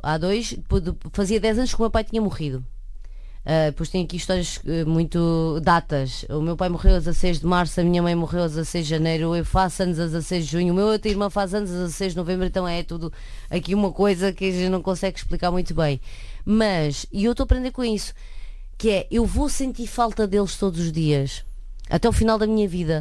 há 2, fazia 10 anos que o meu pai tinha morrido. Depois tem aqui histórias muito datas. O meu pai morreu a 16 de março, a minha mãe morreu a 16 de janeiro, eu faço anos a 16 de junho, o meu outra irmã faz anos a 16 de novembro, então é tudo aqui uma coisa que a gente não consegue explicar muito bem. E eu estou a aprender com isso, que é, eu vou sentir falta deles todos os dias, até o final da minha vida.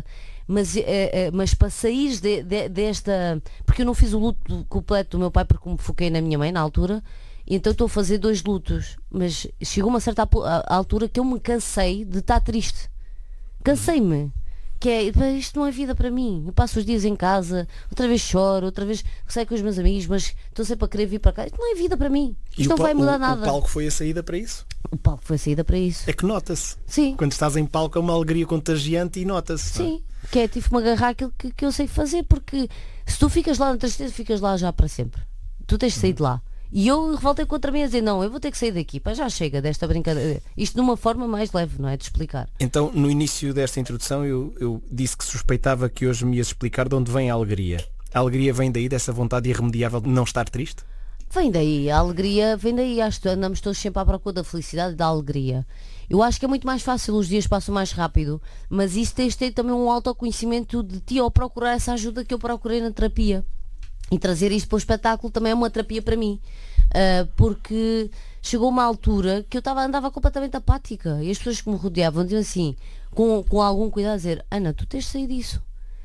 Mas para sair desta... Porque eu não fiz o luto completo do meu pai porque me foquei na minha mãe na altura. Então estou a fazer 2 lutos. Mas chegou uma certa altura que eu me cansei de estar triste. Cansei-me. Que é, isto não é vida para mim. Eu passo os dias em casa, outra vez choro, outra vez saio com os meus amigos, mas estou sempre a querer vir para cá. Isto não é vida para mim. Isto não vai mudar nada. O palco foi a saída para isso? O palco foi a saída para isso. É que nota-se. Sim. Quando estás em palco é uma alegria contagiante e nota-se. Sim. Que é tipo me agarrar aquilo que eu sei fazer, porque se tu ficas lá na tristeza, ficas lá já para sempre. Tu tens de sair de lá. E eu revoltei contra mim a dizer, não, eu vou ter que sair daqui, pá, já chega desta brincadeira. Isto de uma forma mais leve, não é? De explicar. Então, no início desta introdução, eu disse que suspeitava que hoje me ias explicar de onde vem a alegria. A alegria vem daí, dessa vontade irremediável de não estar triste? Vem daí, a alegria vem daí. Acho que andamos todos sempre à procura da felicidade e da alegria. Eu acho que é muito mais fácil, os dias passam mais rápido, mas isso tens de ter também um autoconhecimento de ti ao procurar essa ajuda que eu procurei na terapia. E trazer isto para o espetáculo também é uma terapia para mim. Porque chegou uma altura que eu andava completamente apática e as pessoas que me rodeavam diziam assim, com algum cuidado, a dizer, Ana, tu tens de sair disso.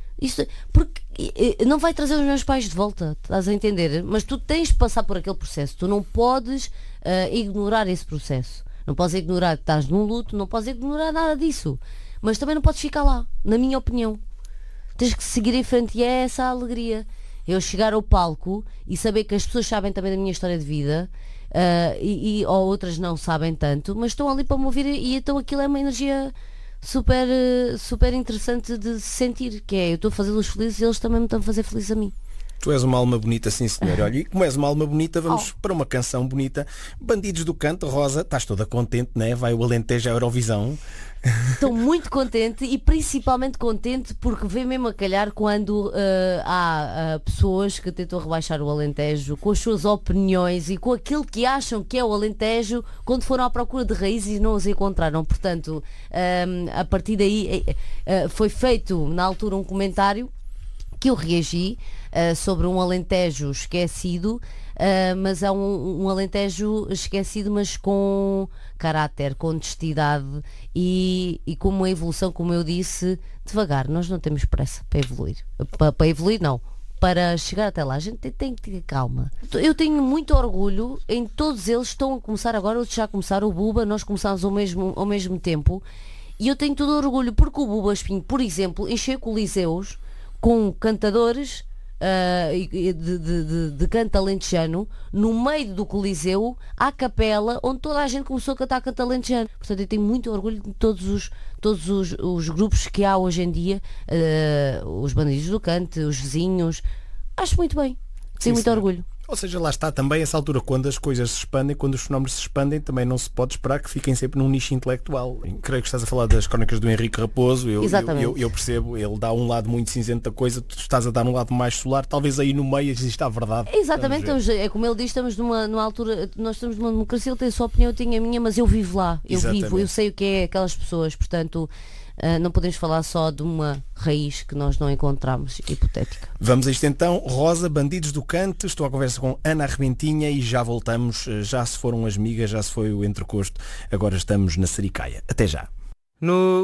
Porque não vai trazer os meus pais de volta, estás a entender? Mas tu tens de passar por aquele processo. Tu não podes ignorar esse processo. Não podes ignorar que estás num luto, não podes ignorar nada disso. Mas também não podes ficar lá, na minha opinião. Tens que seguir em frente e é essa a alegria. Eu chegar ao palco e saber que as pessoas sabem também da minha história de vida ou outras não sabem tanto, mas estão ali para me ouvir e então aquilo é uma energia super, super interessante de sentir, que é, eu estou a fazê-los felizes e eles também me estão a fazer feliz a mim. Tu és uma alma bonita, sim senhor. Olha, e como és uma alma bonita, vamos para uma canção bonita. Bandidos do Canto. Rosa, estás toda contente, não é? Vai o Alentejo à Eurovisão. Estou muito contente e principalmente contente porque vem mesmo a calhar quando há pessoas que tentam rebaixar o Alentejo com as suas opiniões e com aquilo que acham que é o Alentejo quando foram à procura de raízes e não os encontraram. Portanto, a partir daí foi feito na altura um comentário que eu reagi sobre um Alentejo esquecido, mas é um Alentejo esquecido, mas com caráter, com honestidade e com uma evolução, como eu disse, devagar. Nós não temos pressa para evoluir. Para evoluir, não. Para chegar até lá, a gente tem que ter calma. Eu tenho muito orgulho em todos eles. Estão a começar agora, outros já começaram. O Buba, nós começámos ao mesmo tempo. E eu tenho todo orgulho porque o Buba Espinho, por exemplo, encheu coliseus com cantadores de canto alentejano no meio do Coliseu, à capela, onde toda a gente começou a cantar canto alentejano. Portanto, eu tenho muito orgulho de todos os grupos que há hoje em dia, os Bandidos do Canto, os vizinhos. Acho muito bem. Tenho muito orgulho. Ou seja, lá está também essa altura, quando as coisas se expandem, quando os fenómenos se expandem, também não se pode esperar que fiquem sempre num nicho intelectual. Creio que estás a falar das crónicas do Henrique Raposo. Eu percebo, ele dá um lado muito cinzento da coisa, tu estás a dar um lado mais solar, talvez aí no meio exista a verdade. Exatamente, é como ele diz, estamos numa altura, nós estamos numa democracia, ele tem a sua opinião, eu tenho a minha, mas eu vivo lá, eu sei o que é aquelas pessoas, portanto não podemos falar só de uma raiz que nós não encontramos, hipotética. Vamos a isto então. Rosa, Bandidos do Canto. Estou à conversa com Ana Arrebentinha e já voltamos. Já se foram as migas, já se foi o entrecosto. Agora estamos na Sericaia. Até já.